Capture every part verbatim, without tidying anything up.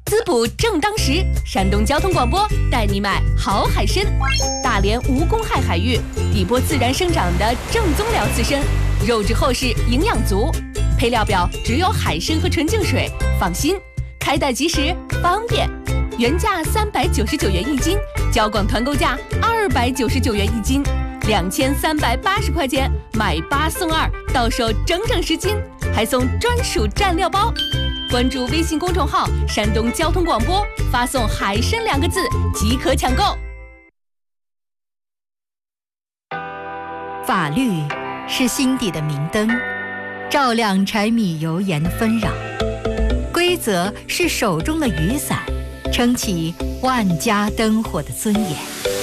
滋补正当时，山东交通广播带你买好海参。大连无公害海域，底波自然生长的正宗辽刺参，肉质厚实，营养足。配料表只有海参和纯净水，放心，开袋即食，方便。原价三百九十九元一斤，交广团购价二百九十九元一斤，两千三百八十块钱买八送二，到手整整十斤，还送专属蘸料包。关注微信公众号“山东交通广播”，发送“海参”两个字即可抢购。 法律是心底的明灯，照亮柴米油盐的纷扰；规则是手中的雨伞，撑起万家灯火的尊严。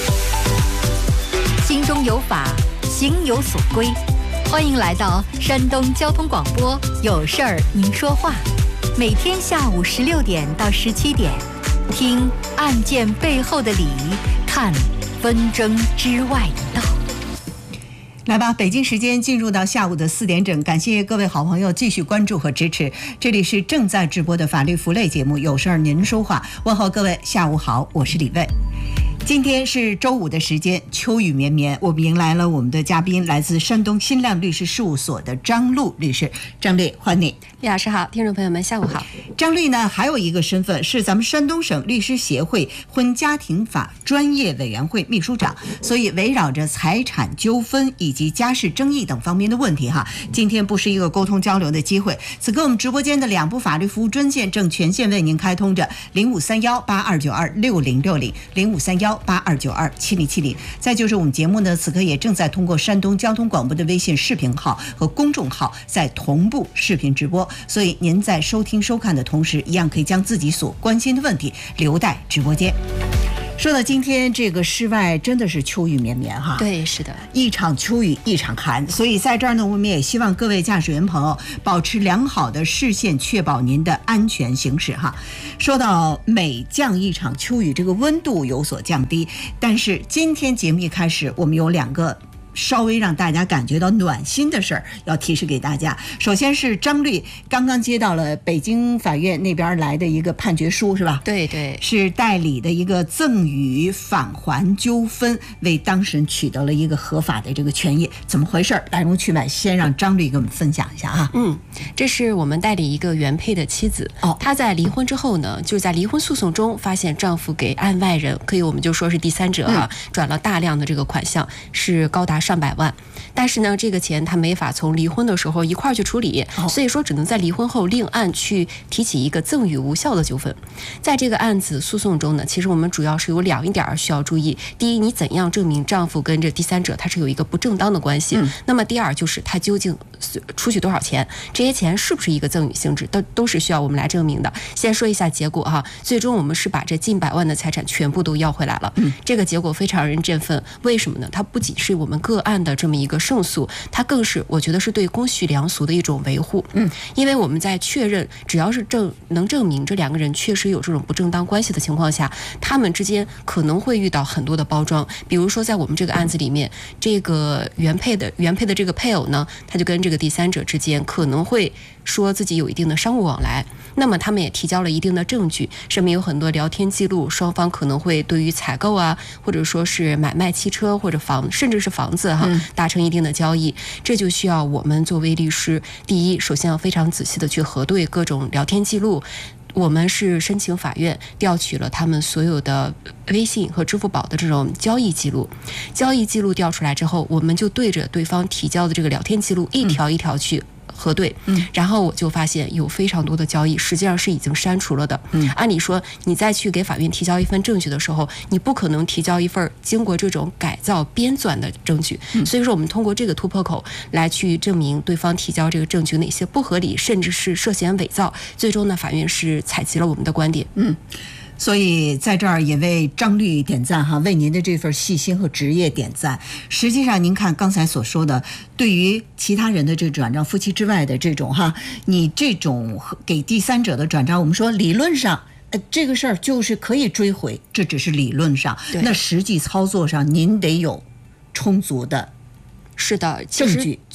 心中有法，行有所归。欢迎来到山东交通广播，有事儿您说话。每天下午十六点到十七点，听案件背后的理，看纷争之外的道。 来吧，北京时间进入到下午的四点整，感谢各位好朋友继续关注和支持。这里是正在直播的法律服类节目，有事儿您说话。问候各位下午好，我是李卫。今天是周五的时间，秋雨绵绵，我们迎来了我们的嘉宾，来自山东新亮律师事务所的张璐律师。张律，欢迎你。 李老师好，听众朋友们下午好。 张律呢还有一个身份是咱们山东省律师协会婚家庭法专业委员会秘书长，所以围绕着财产纠纷以及家事争议等方面的问题哈，今天不是一个沟通交流的机会。此刻我们直播间的两部法律服务专线正全线为您开通着，零五三幺八二九二六零六零，零五三幺八二九二七零七零。再就是我们节目呢，此刻也正在通过山东交通广播的微信视频号和公众号在同步视频直播，所以您在收听收看的同时，一样可以将自己所关心的问题留在直播间。说到今天这个室外真的是秋雨绵绵哈， 对，是的， 一场秋雨一场寒，所以在这儿呢，我们也希望各位驾驶员朋友保持良好的视线，确保您的安全行驶哈。说到每降一场秋雨，这个温度有所降低，但是今天节目一开始，我们有两个稍微让大家感觉到暖心的事儿要提示给大家。首先是张律刚刚接到了北京法院那边来的一个判决书，是吧？ 对对， 是代理的一个赠与返还纠纷，为当事人取得了一个合法的这个权益。怎么回事？来龙去脉，先让张律给我们分享一下啊。 嗯，这是我们代理一个原配的妻子，哦，她在离婚之后呢，就在离婚诉讼中发现丈夫给案外人，可以我们就说是第三者啊，嗯、转了大量的这个款项，是高达上百万，但是呢，这个钱他没法从离婚的时候一块儿去处理，所以说只能在离婚后另案去提起一个赠与无效的纠纷。在这个案子诉讼中呢，其实我们主要是有两一点需要注意。第一，你怎样证明丈夫跟这第三者他是有一个不正当的关系？嗯、那么第二就是他究竟出去多少钱，这些钱是不是一个赠与性质，都都是需要我们来证明的。先说一下结果哈，最终我们是把这近百万的财产全部都要回来了。嗯、这个结果非常让人振奋，为什么呢？它不仅是我们个案的这么一个胜诉，它更是我觉得是对公序良俗的一种维护。嗯，因为我们在确认只要是证能证明这两个人确实有这种不正当关系的情况下，他们之间可能会遇到很多的包装。比如说在我们这个案子里面，这个原配的原配的这个配偶呢，他就跟这个第三者之间可能会说自己有一定的商务往来，那么他们也提交了一定的证据，上面有很多聊天记录，双方可能会对于采购啊，或者说是买卖汽车或者房，甚至是房子哈，达成一定的交易。这就需要我们作为律师，第一，首先要非常仔细的去核对各种聊天记录。我们是申请法院调取了他们所有的微信和支付宝的这种交易记录，交易记录调出来之后，我们就对着对方提交的这个聊天记录一条一条去核对，嗯，然后我就发现有非常多的交易实际上是已经删除了的。嗯，按理说你再去给法院提交一份证据的时候，你不可能提交一份经过这种改造编纂的证据。嗯，所以说我们通过这个突破口来去证明对方提交这个证据哪些不合理，甚至是涉嫌伪造。最终呢，法院是采集了我们的观点。嗯。 所以在这儿也为张律点赞哈，为您的这份细心和职业点赞。实际上您看刚才所说的，对于其他人的这转账，夫妻之外的这种哈，你这种给第三者的转账，我们说理论上呃这个事儿就是可以追回，这只是理论上，那实际操作上您得有充足的是的， 证据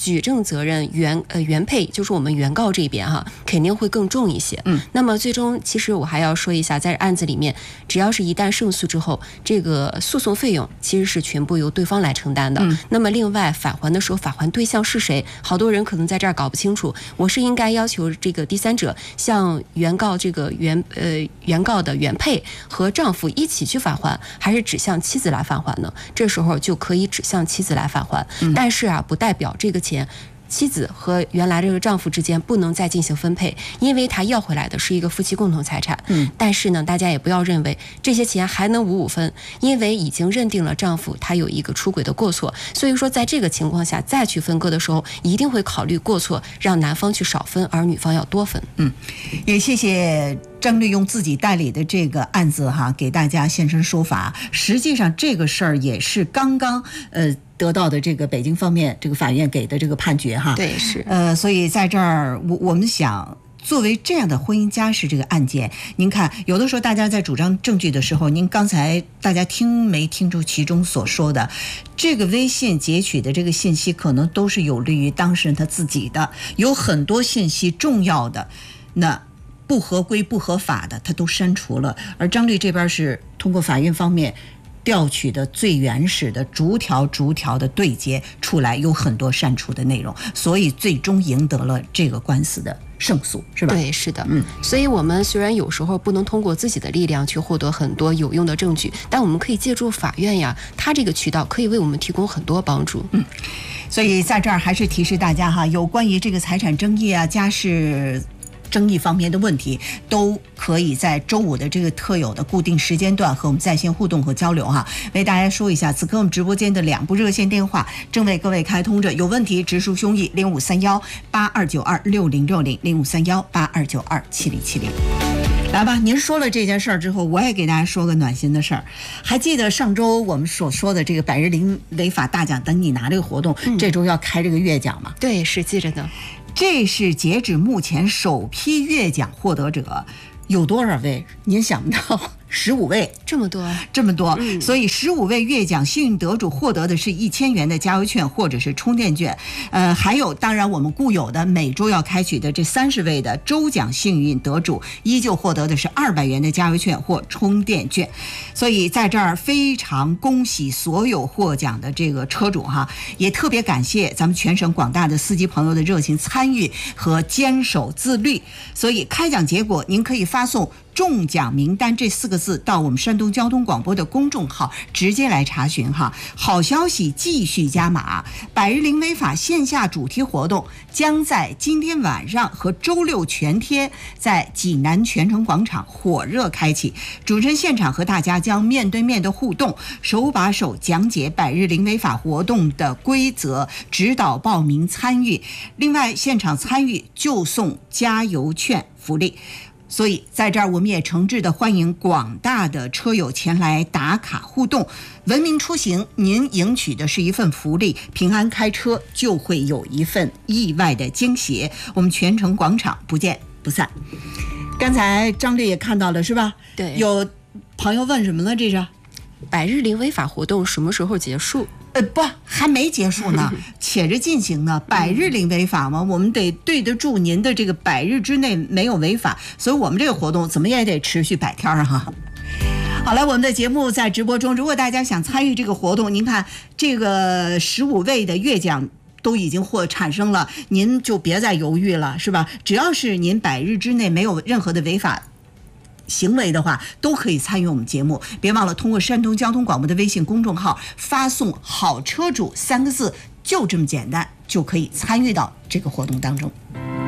举证责任原呃原配就是我们原告这边哈，肯定会更重一些。 嗯， 那么最终其实我还要说一下，在案子里面，只要是一旦胜诉之后，这个诉讼费用其实是全部由对方来承担的。 嗯， 那么另外返还的时候，返还对象是谁？好多人可能在这儿搞不清楚，我是应该要求这个第三者向原告这个原呃原告的原配和丈夫一起去返还，还是只向妻子来返还呢？这时候就可以只向妻子来返还， 嗯、 但是啊，不代表这个钱妻子和原来这个丈夫之间不能再进行分配，因为他要回来的是一个夫妻共同财产。 嗯， 但是呢，大家也不要认为这些钱还能五五分，因为已经认定了丈夫他有一个出轨的过错，所以说在这个情况下再去分割的时候，一定会考虑过错，让男方去少分，而女方要多分。 嗯，也谢谢张律用自己代理的这个案子哈，给大家现身说法。实际上这个事儿也是刚刚呃得到的这个北京方面这个法院给的这个判决哈。 对，是呃，所以在这儿我我们想。作为这样的婚姻家事这个案件，您看，有的时候大家在主张证据的时候，您刚才大家听没听出其中所说的，这个微信截取的这个信息可能都是有利于当事人他自己的，有很多信息重要的，那不合规不合法的他都删除了，而张律这边是通过法院方面调取的最原始的逐条逐条的对接出来，有很多删除的内容，所以最终赢得了这个官司的胜诉，是吧？ 对，是的。 嗯， 所以我们虽然有时候不能通过自己的力量去获得很多有用的证据，但我们可以借助法院呀，它这个渠道可以为我们提供很多帮助。 嗯，所以在这儿还是提示大家哈，有关于这个财产争议啊、家事争议方面的问题，都可以在周五的这个特有的固定时间段和我们在线互动和交流哈。为大家说一下，此刻我们直播间的两部热线电话正为各位开通着，有问题直抒胸臆，零五三幺八二九二六零六零，零五三幺八二九二七零七零。来吧，您说了这件事儿之后，我也给大家说个暖心的事儿。还记得上周我们所说的这个百日零违法大奖等你拿这个活动， 嗯、 这周要开这个月奖吗？ 对，是记着呢。 这是截止目前首批月奖获得者有多少位？您想不到，十五位， 这么多， 这么多。 嗯、 所以十五位月奖幸运得主获得的是一千元的加油券或者是充电券。呃，还有，当然我们固有的每周要开取的这三十位的周奖幸运得主，依旧获得的是二百元的加油券或充电券。所以在这儿非常恭喜所有获奖的这个车主哈，也特别感谢咱们全省广大的司机朋友的热情参与和坚守自律。所以开奖结果您可以发送中奖名单这四个字到我们山东交通广播的公众号直接来查询哈。好消息继续加码，百日零违法线下主题活动将在今天晚上和周六全天在济南泉城广场火热开启。主持人现场和大家将面对面的互动，手把手讲解百日零违法活动的规则，指导报名参与。另外现场参与就送加油券福利。所以在这儿我们也诚挚的欢迎广大的车友前来打卡互动。文明出行，您赢取的是一份福利，平安开车就会有一份意外的惊喜。我们泉城广场不见不散。刚才张律也看到了是吧？ 对， 有朋友问什么了？这是百日零违法活动什么时候结束？ 呃，不，还没结束呢，且着进行呢。百日零违法嘛，我们得对得住您的这个百日之内没有违法，所以我们这个活动怎么也得持续百天啊哈。好了，我们的节目在直播中，如果大家想参与这个活动，您看这个十五位的月奖都已经或产生了，您就别再犹豫了，是吧？只要是您百日之内没有任何的违法行为的话，都可以参与我们节目。别忘了通过山东交通广播的微信公众号发送好车主三个字，就这么简单，就可以参与到这个活动当中。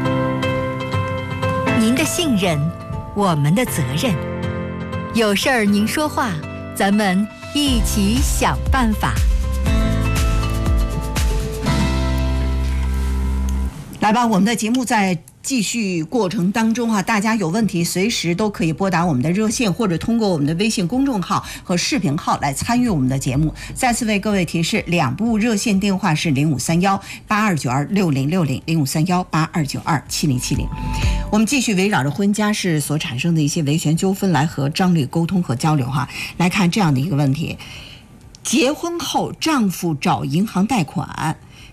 您的信任，我们的责任，有事儿您说话，咱们一起想办法。 来吧，我们的节目在继续过程当中啊，大家有问题随时都可以拨打我们的热线，或者通过我们的微信公众号和视频号来参与我们的节目。再次为各位提示，两部热线电话是零五三幺八二九二六零六零、零五三幺八二九二七零七零。我们继续围绕着婚家事所产生的一些维权纠纷来和张律沟通和交流哈。来看这样的一个问题：结婚后丈夫找银行贷款，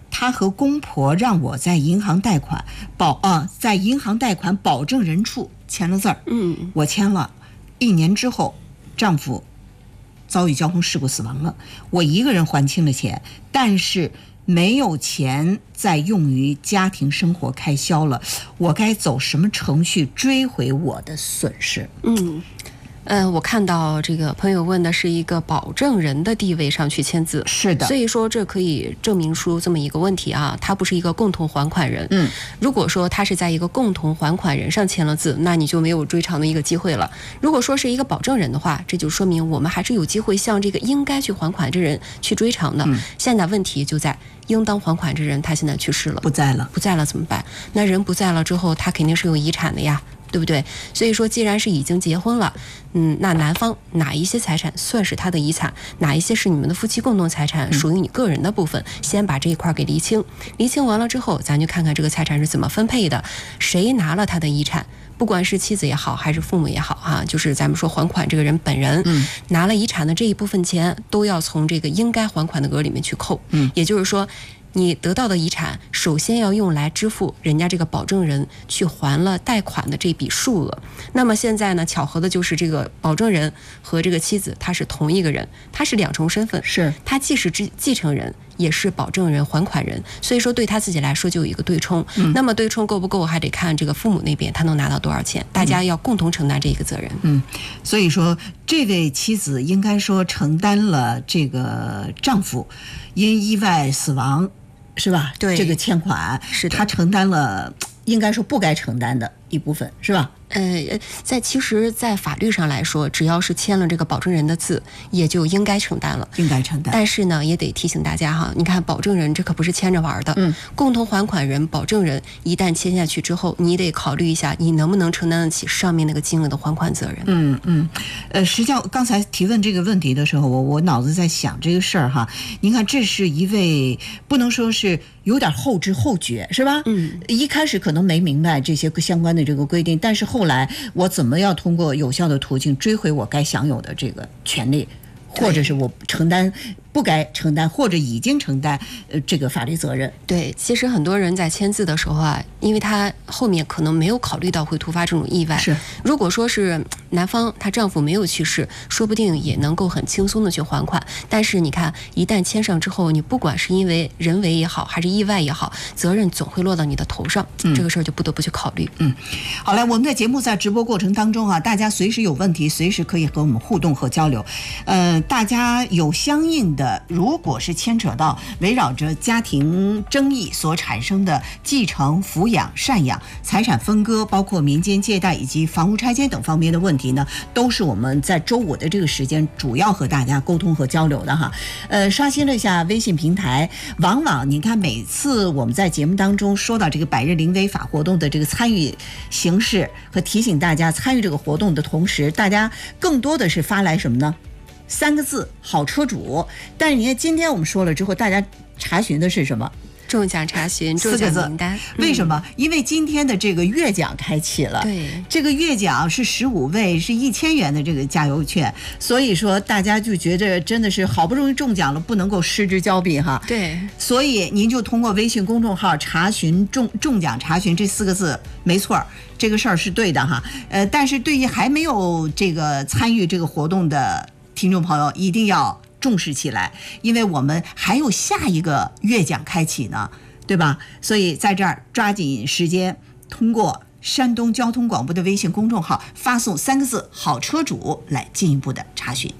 他和公婆让我在银行贷款保啊，在银行贷款保证人处签了字儿， 嗯， 我签了，一年之后，丈夫遭遇交通事故死亡了，我一个人还清了钱，但是没有钱再用于家庭生活开销了，我该走什么程序追回我的损失？ 嗯。呃，我看到这个朋友问的是一个保证人的地位上去签字， 是的， 所以说这可以证明出这么一个问题啊，他不是一个共同还款人。 嗯， 如果说他是在一个共同还款人上签了字，那你就没有追偿的一个机会了。如果说是一个保证人的话，这就说明我们还是有机会向这个应该去还款之人去追偿的。嗯、现在问题就在应当还款之人他现在去世了， 不在了， 不在了怎么办？那人不在了之后，他肯定是有遗产的呀。对不对？所以说，既然是已经结婚了，嗯，那男方哪一些财产算是他的遗产，哪一些是你们的夫妻共同财产，属于你个人的部分，先把这一块给厘清。厘清完了之后，咱就看看这个财产是怎么分配的，谁拿了他的遗产。不管是妻子也好，还是父母也好啊，就是咱们说还款这个人本人，嗯，拿了遗产的这一部分钱，都要从这个应该还款的额里面去扣。嗯，也就是说，你得到的遗产首先要用来支付人家这个保证人去还了贷款的这笔数额。那么现在呢，巧合的就是这个保证人和这个妻子他是同一个人，他是两重身份， 是他既是继承人也是保证人还款人，所以说对他自己来说就有一个对冲。嗯、那么对冲够不够还得看这个父母那边他能拿到多少钱，大家要共同承担这个责任。 嗯，所以说这位妻子应该说承担了这个丈夫因意外死亡是吧？ 对， 这个欠款是的， 他承担了应该说不该承担的一部分，是吧？ 呃，在其实，在法律上来说，只要是签了这个保证人的字，也就应该承担了， 应该承担。 但是呢，也得提醒大家哈，你看保证人这可不是牵着玩的，嗯，共同还款人、保证人一旦签下去之后，你得考虑一下，你能不能承担得起上面那个金额的还款责任。 嗯嗯，呃，实际上刚才提问这个问题的时候，我我脑子在想这个事儿哈。您看，这是一位不能说是有点后知后觉，是吧？嗯，一开始可能没明白这些相关的这个规定，但是后来我怎么样通过有效的途径追回我该享有的这个权利，或者是我承担不该承担或者已经承担呃这个法律责任。 对，其实很多人在签字的时候啊，因为他后面可能没有考虑到会突发这种意外。 是， 如果说是男方她丈夫没有去世，说不定也能够很轻松的去还款。但是你看，一旦签上之后，你不管是因为人为也好，还是意外也好，责任总会落到你的头上。嗯、这个事儿就不得不去考虑。 嗯，好嘞，我们的节目在直播过程当中啊，大家随时有问题，随时可以和我们互动和交流。呃，大家有相应的。如果是牵扯到围绕着家庭争议所产生的继承、抚养、赡养、财产分割，包括民间借贷以及房屋拆迁等方面的问题呢，都是我们在周五的这个时间主要和大家沟通和交流的哈。呃，刷新了一下微信平台，往往你看每次我们在节目当中说到这个百日零违法活动的这个参与形式和提醒大家参与这个活动的同时，大家更多的是发来什么呢？三个字，好车主。但是你看今天我们说了之后，大家查询的是什么？ 中奖查询中奖名单。 为什么？因为今天的这个月奖开启了， 对， 这个月奖是十五位，是一千元的这个加油券，所以说大家就觉得真的是好不容易中奖了，不能够失之交臂哈。 对， 所以您就通过微信公众号查询中中奖查询这四个字，没错，这个事儿是对的哈。呃，但是对于还没有这个参与这个活动的听众朋友，一定要重视起来，因为我们还有下一个月奖开启呢，对吧？所以在这儿抓紧时间，通过山东交通广播的微信公众号发送三个字“好车主”来进一步的查询。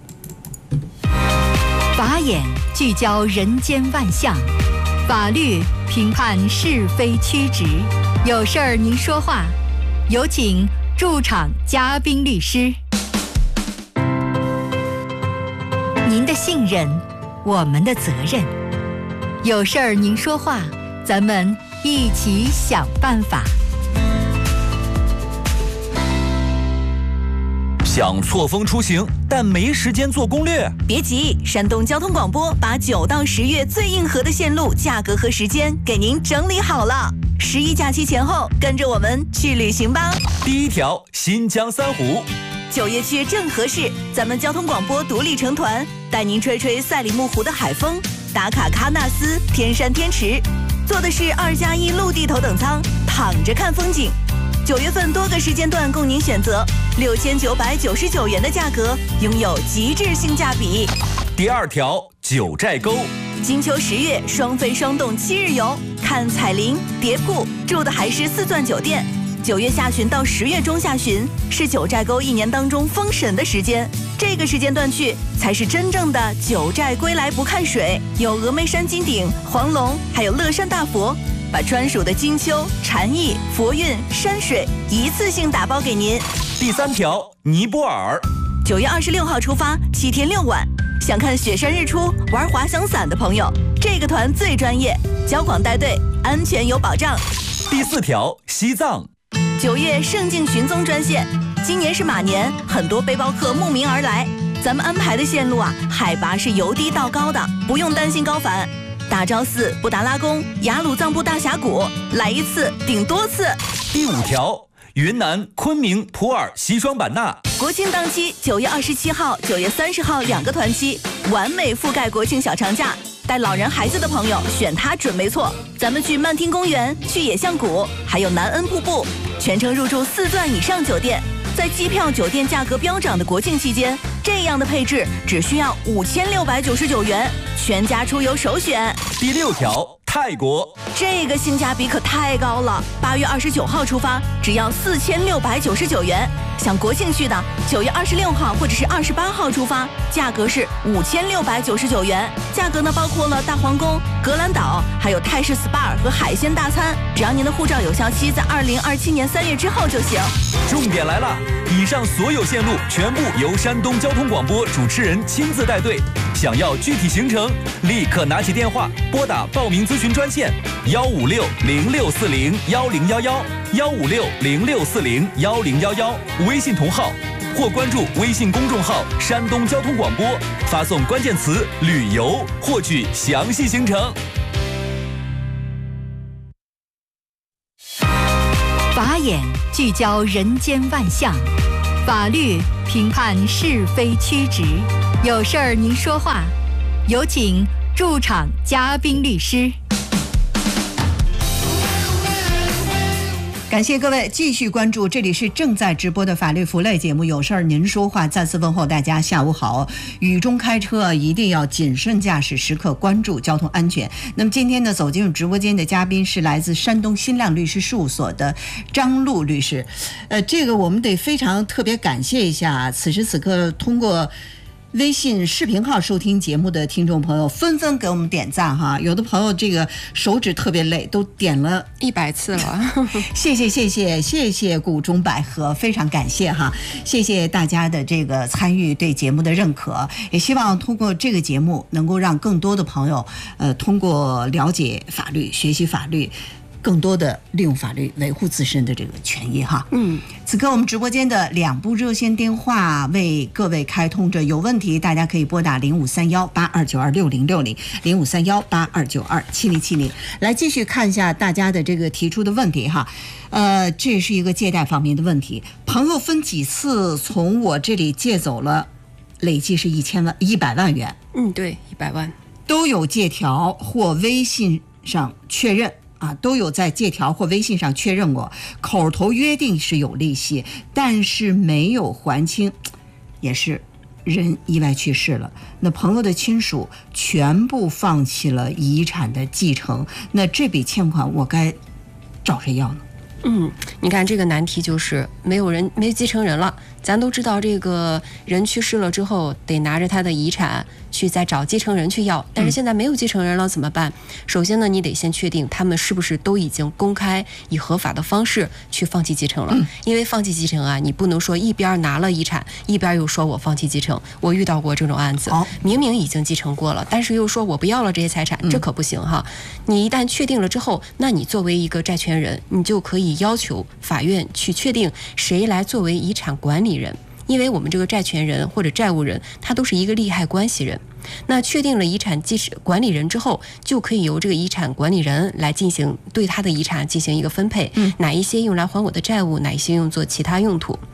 法眼聚焦人间万象，法律评判是非曲直，有事儿您说话，有请驻场嘉宾律师。您的信任，我们的责任。有事儿您说话，咱们一起想办法。 想错峰出行，但没时间做攻略？ 别急，山东交通广播把九到十月最硬核的线路、价格和时间给您整理好了。十一假期前后，跟着我们去旅行吧。 第一条，新疆三湖。 九月去正合适，咱们交通广播独立成团，带您吹吹赛里木湖的海风， 打卡喀纳斯、天山天池，坐的是二加一陆地头等舱，躺着看风景。九月份多个时间段供您选择，六千九百九十九元的价格，拥有极致性价比。 第二条，九寨沟。 金秋十月双飞双动七日游，看彩铃、蝶瀑，住的还是四钻酒店。九月下旬到十月中下旬是九寨沟一年当中封神的时间，这个时间段去才是真正的九寨归来不看水，有峨眉山金顶、黄龙，还有乐山大佛，把专属的金秋、禅意、佛韵、山水一次性打包给您。 第三条，尼泊尔。 九月二十六号出发，七天六晚。想看雪山日出、玩滑翔伞的朋友，这个团最专业，交广带队，安全有保障。 第四条，西藏。 九月圣境寻踪专线，今年是马年，很多背包客慕名而来，咱们安排的线路啊，海拔是由低到高的，不用担心高反。大昭寺、布达拉宫、雅鲁藏布大峡谷，来一次顶多次。 第五条，云南昆明、普洱、西双版纳。 国庆档期，九月二十七号、九月三十号两个团期，完美覆盖国庆小长假。带老人孩子的朋友选它准没错。咱们去曼听公园，去野象谷，还有南恩瀑布，全程入住四钻以上酒店。在机票、酒店价格飙涨的国庆期间，这样的配置只需要五千六百九十九元，全家出游首选。 第六条，泰国。 这个性价比可太高了，八月二十九号出发，只要四千六百九十九元。想国庆去的，九月二十六号或者是二十八号出发，价格是五千六百九十九元。价格呢包括了大皇宫、格兰岛，还有泰式 S P A 和海鲜大餐。只要您的护照有效期在二零二七年三月之后就行。 重点来了，以上所有线路全部由山东交通广播主持人亲自带队。想要具体行程，立刻拿起电话拨打报名咨询专线幺五六零六四零幺零幺幺幺五六零六四零幺零幺幺，微信同号或关注微信公众号山东交通广播，发送关键词旅游获取详细行程。 法眼聚焦人间万象，法律评判是非曲直，有事儿您说话，有请驻场嘉宾律师。 感谢各位继续关注，这里是正在直播的法律服务类节目，有事儿您说话。再次问候大家下午好。雨中开车一定要谨慎驾驶，时刻关注交通安全。那么今天呢，走进入直播间的嘉宾是来自山东新亮律师事务所的张璐律师。呃，这个我们得非常特别感谢一下，此时此刻通过微信视频号收听节目的听众朋友纷纷给我们点赞哈，有的朋友这个手指特别累，都点了一百次了。 谢谢谢谢谢谢谷中百合，非常感谢哈，谢谢大家的这个参与，对节目的认可，也希望通过这个节目能够让更多的朋友呃通过了解法律、学习法律，更多的利用法律维护自身的这个权益哈。嗯，此刻我们直播间的两部热线电话为各位开通着，有问题大家可以拨打零五三幺八二九二六零六零零五三幺八二九二七零七零。来继续看一下大家的这个提出的问题哈。呃，这是一个借贷方面的问题，朋友分几次从我这里借走了，累计是一千万一百万元。 嗯，对，一百万都有借条或微信上确认。啊，都有在借条或微信上确认过，口头约定是有利息，但是没有还清，也是人意外去世了，那朋友的亲属全部放弃了遗产的继承，那这笔欠款我该找谁要呢？ 嗯，你看这个难题就是没有人没继承人了。咱都知道这个人去世了之后得拿着他的遗产去再找继承人去要，但是现在没有继承人了怎么办？首先呢，你得先确定他们是不是都已经公开以合法的方式去放弃继承了。因为放弃继承啊，你不能说一边拿了遗产一边又说我放弃继承。我遇到过这种案子，明明已经继承过了，但是又说我不要了这些财产，这可不行哈。你一旦确定了之后，那你作为一个债权人，你就可以要求法院去确定谁来作为遗产管理人，因为我们这个债权人或者债务人他都是一个利害关系人。那确定了遗产管理人之后，就可以由这个遗产管理人来进行对他的遗产进行一个分配，哪一些用来还我的债务，哪一些用作其他用途。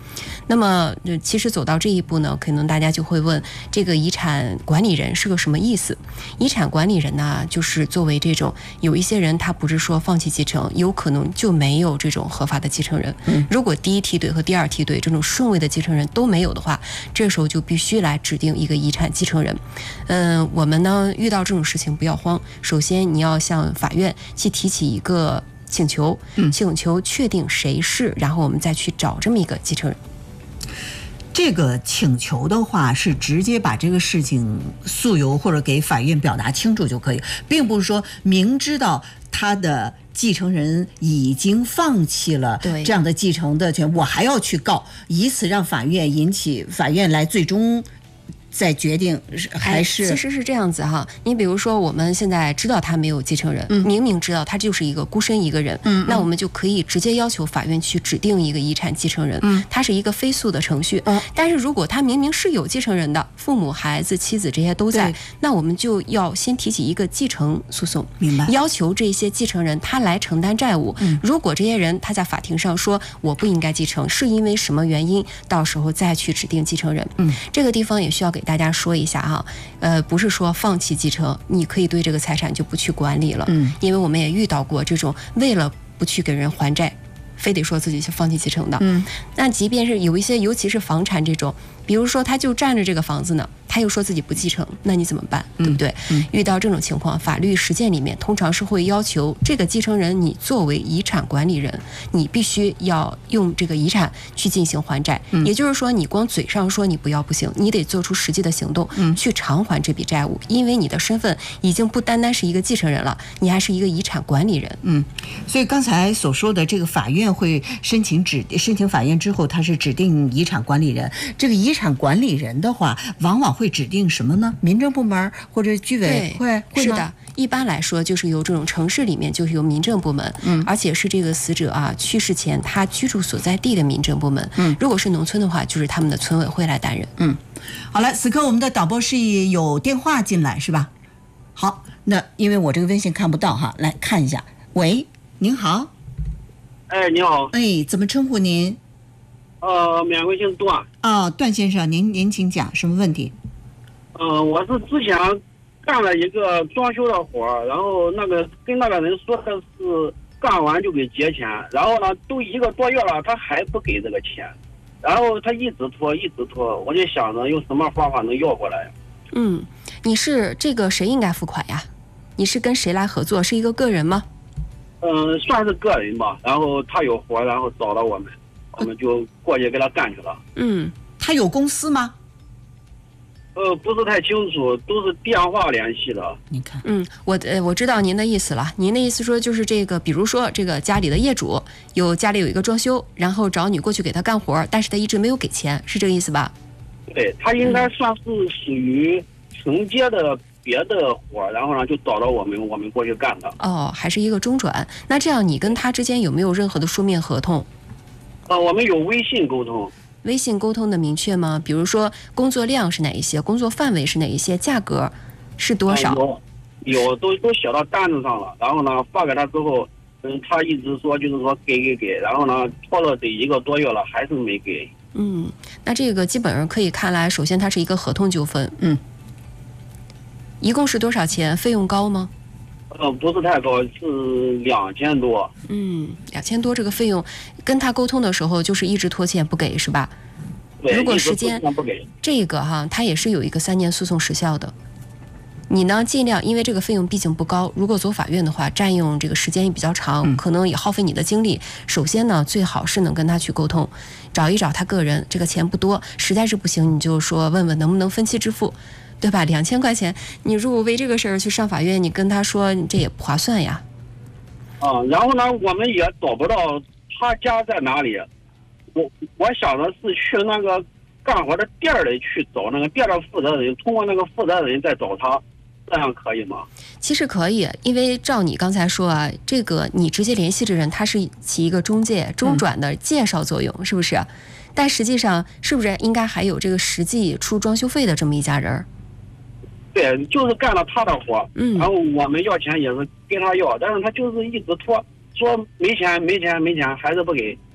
那么其实走到这一步呢，可能大家就会问，这个遗产管理人是个什么意思？遗产管理人呢，就是作为这种有一些人他不是说放弃继承，有可能就没有这种合法的继承人。嗯，如果第一梯队和第二梯队这种顺位的继承人都没有的话，这时候就必须来指定一个遗产继承人。嗯，我们呢遇到这种事情不要慌，首先你要向法院去提起一个请求，请求确定谁是，然后我们再去找这么一个继承人。 这个请求的话，是直接把这个事情诉由或者给法院表达清楚就可以，并不是说明知道他的继承人已经放弃了这样的继承的权，我还要去告，以此让法院引起法院来最终再决定还是、 哎、其实是这样子哈。你比如说我们现在知道他没有继承人、嗯、明明知道他就是一个孤身一个人、嗯、那我们就可以直接要求法院去指定一个遗产继承人、嗯、它是一个非诉的程序、嗯、但是如果他明明是有继承人的，父母孩子妻子这些都在，那我们就要先提起一个继承诉讼， 明白？ 要求这些继承人他来承担债务、嗯、如果这些人他在法庭上说我不应该继承，是因为什么原因，到时候再去指定继承人。嗯，这个地方也需要给大家说一下哈，呃，不是说放弃继承，你可以对这个财产就不去管理了，嗯，因为我们也遇到过这种为了不去给人还债，非得说自己去放弃继承的，嗯，那即便是有一些，尤其是房产这种，比如说他就占着这个房子呢，他又说自己不继承，那你怎么办？对不对？嗯嗯、遇到这种情况，法律实践里面通常是会要求这个继承人，你作为遗产管理人，你必须要用这个遗产去进行还债。嗯、也就是说，你光嘴上说你不要不行，你得做出实际的行动，嗯、去偿还这笔债务，因为你的身份已经不单单是一个继承人了，你还是一个遗产管理人。 嗯，所以刚才所说的这个法院会申请指申请法院之后，他是指定遗产管理人。这个遗产管理人的话，往往会指定什么呢？民政部门或者居委会？ 是的，一般来说就是由这种城市里面就是由民政部门，嗯，而且是这个死者啊去世前他居住所在地的民政部门，嗯，如果是农村的话，就是他们的村委会来担任。 嗯，好了，此刻我们的导播室有电话进来是吧？好，那因为我这个微信看不到哈，来看一下。喂，您好。 哎，你好。 哎，怎么称呼您？ 呃，免贵姓段。 哦，段先生，您您请讲，什么问题？ 呃，我是之前干了一个装修的活儿，然后那个跟那个人说的是干完就给结钱，然后呢，都一个多月了，他还不给这个钱，然后他一直拖，一直拖，我就想着用什么方法能要过来。 嗯，你是这个谁应该付款呀？你是跟谁来合作？是一个个人吗？ 嗯、呃，算是个人吧。然后他有活，然后找到我们。我们就过去给他干去了。 嗯， 他有公司吗？ 呃，不是太清楚，都是电话联系的。 你看， 嗯，我呃我知道您的意思了。您的意思说就是这个，比如说这个家里的业主有家里有一个装修，然后找你过去给他干活，但是他一直没有给钱，是这个意思吧？ 对，他应该算是属于承接的别的活，然后呢就找到我们，我们过去干的。 哦，还是一个中转。那这样你跟他之间有没有任何的书面合同？ 呃，我们有微信沟通。 微信沟通的明确吗？比如说工作量是哪一些，工作范围是哪一些，价格是多少？ 呃、有有都都写到单子上了，然后呢发给他之后，嗯，他一直说就是说给给给，然后呢拖了得一个多月了，还是没给。 嗯，那这个基本上可以看来，首先它是一个合同纠纷。嗯，一共是多少钱？费用高吗？ 呃，不是太高，是两千多。 嗯，两千多这个费用，跟他沟通的时候就是一直拖欠不给是吧？ 对， 如果时间不给这个哈，他也是有一个三年诉讼时效的。你呢，尽量因为这个费用毕竟不高，如果走法院的话，占用这个时间也比较长，嗯、可能也耗费你的精力。首先呢，最好是能跟他去沟通，找一找他个人，这个钱不多，实在是不行，你就说问问能不能分期支付。对吧？两千块钱，你如果为这个事儿去上法院，你跟他说，这也不划算呀。 啊，然后呢，我们也找不到他家在哪里。我我想的是去那个干活的店里去找那个店的负责人，通过那个负责人再找他，这样可以吗？ 其实可以，因为照你刚才说啊，这个你直接联系的人，他是起一个中介、中转的介绍作用，嗯、是不是？但实际上，是不是应该还有这个实际出装修费的这么一家人？ 对，就是干了他的活，嗯，然后我们要钱也是跟他要，但是他就是一直拖，说没钱没钱没钱，还是不给，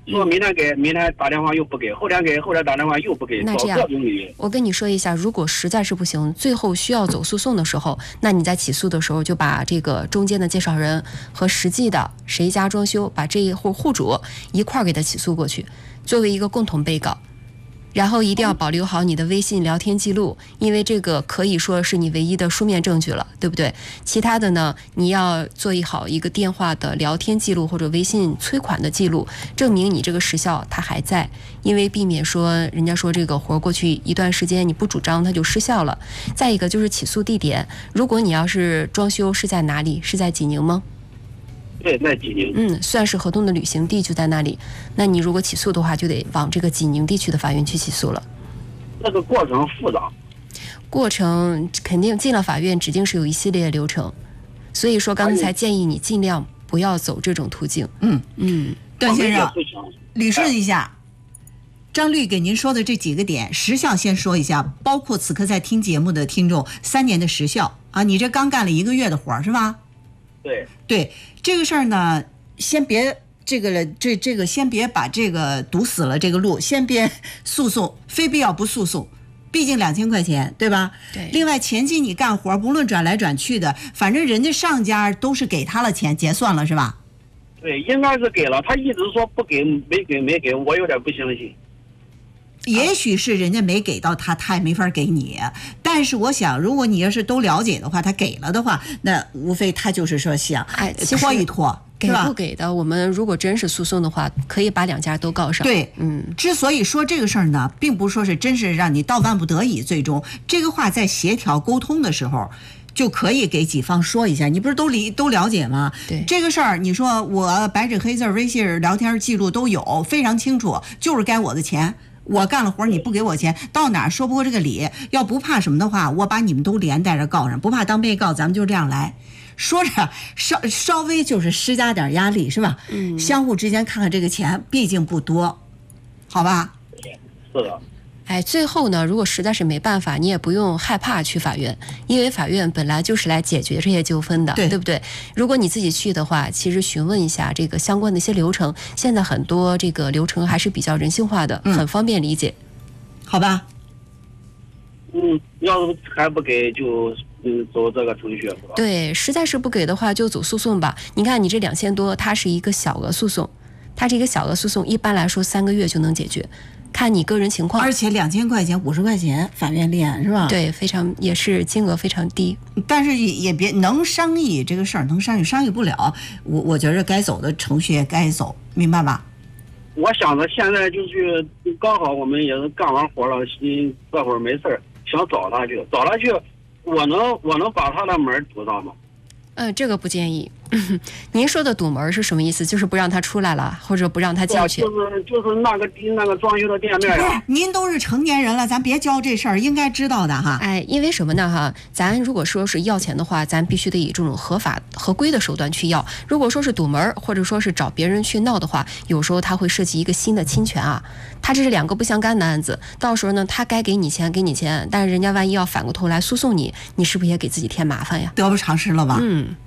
说明天给，明天打电话又不给，后天给，后天打电话又不给， 那这样找各种理由。 我跟你说一下，如果实在是不行，最后需要走诉讼的时候，那你在起诉的时候就把这个中间的介绍人和实际的谁家装修，把这一户户主一块儿给他起诉过去，作为一个共同被告。然后一定要保留好你的微信聊天记录，因为这个可以说是你唯一的书面证据了，对不对？其他的呢，你要做一好一个电话的聊天记录或者微信催款的记录，证明你这个时效它还在，因为避免说人家说这个活过去一段时间你不主张它就失效了。再一个就是起诉地点，如果你要是装修是在哪里？是在济宁吗？ 对，在济宁。 嗯，算是合同的履行地就在那里。那你如果起诉的话，就得往这个济宁地区的法院去起诉了。 那个过程复杂。 过程肯定进了法院，指定是有一系列流程。所以说，刚才建议你尽量不要走这种途径。 嗯嗯， 段先生，理顺一下。张律给您说的这几个点，时效先说一下，包括此刻在听节目的听众，三年的时效啊，你这刚干了一个月的活是吧？ 对对，这个事儿呢，先别这个了，这这个先别把这个堵死了这个路，先别诉讼，非必要不诉讼，毕竟两千块钱，对吧？ 对。 另外前期你干活，不论转来转去的，反正人家上家都是给他了钱，结算了是吧？ 对，应该是给了，他一直说不给，没给，没给，我有点不相信。 也许是人家没给到他，他也没法给你。但是我想，如果你要是都了解的话，他给了的话，那无非他就是说想拖一拖， 给不给的，我们如果真是诉讼的话，可以把两家都告上。 对， 嗯。 之所以说这个事儿呢，并不说是真是让你到万不得已，最终这个话在协调沟通的时候，就可以给几方说一下。你不是都理都了解吗？ 对， 这个事儿，你说我白纸黑字、微信聊天记录都有，非常清楚，就是该我的钱。我干了活你不给我钱，到哪儿说不过这个理。要不怕什么的话，我把你们都连带着告上，不怕当被告，咱们就这样来。说着稍稍微就是施加点压力，是吧？ 嗯， 相互之间看看这个钱，毕竟不多，好吧？ 是的。 哎，最后呢，如果实在是没办法，你也不用害怕去法院，因为法院本来就是来解决这些纠纷的， 对, 对不对？如果你自己去的话，其实询问一下这个相关的一些流程，现在很多这个流程还是比较人性化的， 嗯、 很方便理解， 好吧？ 嗯，要是还不给就嗯走这个程序是吧？ 对，实在是不给的话就走诉讼吧。你看你这两千多，它是一个小额诉讼，它是一个小额诉讼，一般来说三个月就能解决。看你个人情况， 而且两千块钱、五十块钱，法院练是吧？ 对，非常也是金额非常低， 但是也也别能商议这个事儿，能商议商议不了，我我觉着该走的程序也该走，明白吧？ 我想着现在就去，刚好我们也是干完活了，心这会儿没事儿，想找他去，找他去，我能我能把他的门堵上吗？ 呃，这个不建议。您说的堵门是什么意思？就是不让他出来了，或者不让他进去？ 就是就是那个那个装修的店面呀。 您都是成年人了，咱别教这事儿，应该知道的哈。 哎，因为什么呢哈？咱如果说是要钱的话，咱必须得以这种合法合规的手段去要。如果说是堵门，或者说是找别人去闹的话，有时候他会涉及一个新的侵权啊。他这是两个不相干的案子，到时候呢，他该给你钱给你钱，但是人家万一要反过头来诉讼你，你是不是也给自己添麻烦呀？ 得不偿失了吧？ 嗯。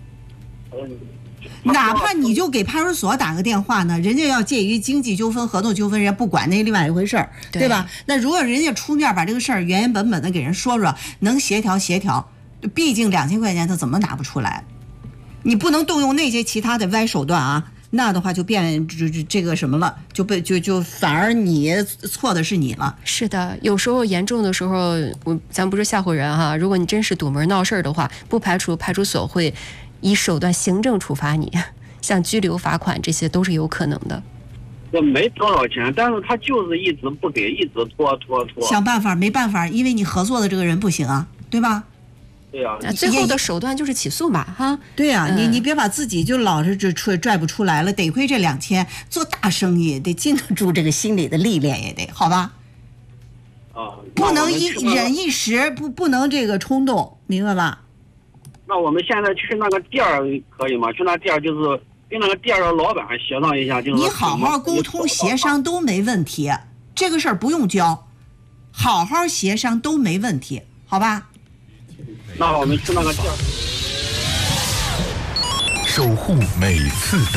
哪怕你就给派出所打个电话呢，人家要介于经济纠纷、合同纠纷，人家不管那另外一回事儿，对吧？那如果人家出面把这个事儿原原本本的给人说说，能协调协调，毕竟两千块钱他怎么拿不出来？你不能动用那些其他的歪手段啊，那的话就变这这个什么了，就被就就反而你错的是你了。 是的，有时候严重的时候，我咱不是吓唬人哈，如果你真是堵门闹事儿的话，不排除派出所会以手段行政处罚你，像拘留、罚款这些都是有可能的。 我没多少钱，但是他就是一直不给，一直拖拖拖。 想办法，没办法，因为你合作的这个人不行啊，对吧？ 对呀、 啊，最后的手段就是起诉嘛，哈。 对呀、啊嗯，你你别把自己就老是这出拽不出来了，得亏这两千，做大生意得经得住这个心理的历练，也得好吧？ 啊， 不能一忍一时，不不能这个冲动，明白吧？ 那我们现在去那个店儿可以吗？去那店儿就是跟那个店儿的老板协商一下，就是你好好沟通协商都没问题，这个事儿不用教，好好协商都没问题，好吧？ 那我们去那个店儿， 守护每次到。